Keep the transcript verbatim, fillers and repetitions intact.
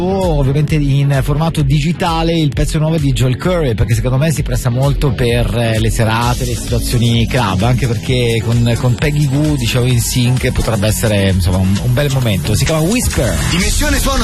ovviamente in formato digitale il pezzo nuovo di Joel Curry, perché secondo me si presta molto per le serate, le situazioni club, anche perché con, con Peggy Gou, diciamo, in sync potrebbe essere insomma un, un bel momento. Si chiama Whisper. Dimensione suono